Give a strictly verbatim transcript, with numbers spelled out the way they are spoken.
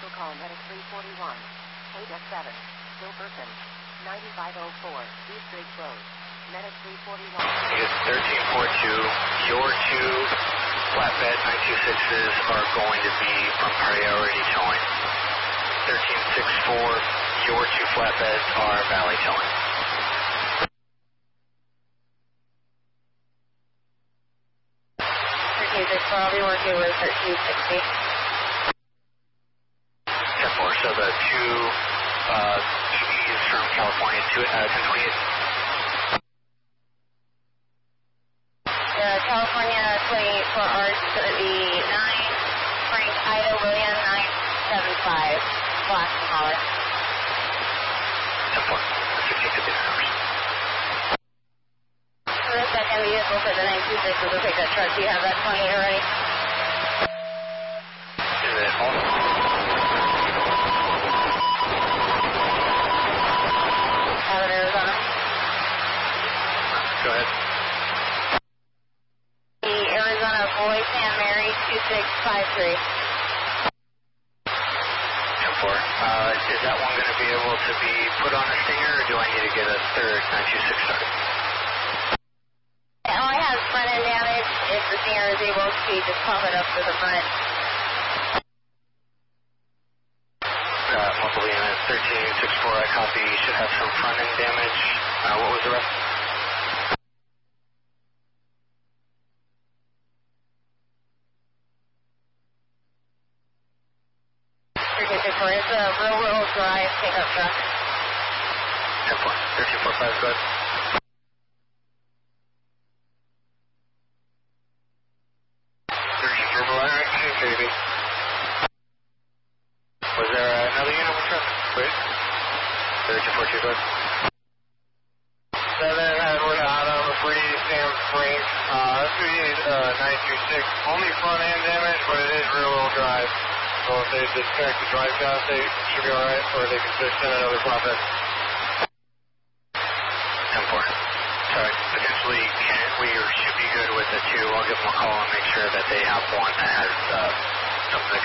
Special call Medic three forty-one. K D seven. Wilburton. ninety-five oh four. East Ridge Road. Medic three forty-one. It's thirteen forty-two. Your two flatbed nine two sixes are going to be on priority towing. thirteen sixty-four. Your two flatbeds are valley towing. thirteen sixty-four, I'll be working with thirteen sixty. ten four, so the two uh, E Vs from California, two, uh, ten twenty-eight. The California twenty-eight for ours is going to be nine, Frank Ida William nine seven five, Black and Holler. ten four, sixteen fifty numbers. For the second vehicle for the nine two six, we'll take that truck. Do you have that twenty-eight already? Is it all? Have it, Arizona. Go ahead. The Arizona Boy San Mary two six five three. ten four. Uh, is that one going to be able to be put on a stinger, or do I need to get a third nine two six started? It only has front end damage. If the stinger is able to just pump it up to the front. Uh, Mobile unit thirteen sixty-four, I copy. You should have some front end damage. Uh, what was the rest? thirteen sixty-four, it's a real world drive pickup truck. ten four, thirteen forty-five, go ahead. thirteen forty-five, alright, hey, baby. Was there uh, another unit with truck? Wait. thirteen forty-two, go ahead. seven Edward Adam, Free, Sam Spring. Uh, that's going to be uh, nine two six. Only front end damage, but it is rear wheel drive. So if they disconnect the drive shaft, they should be alright, or they can just send another flatbed. ten four. Sorry, potentially can, we should be good with the two. I'll give them a call and make sure that they have one that has uh, something that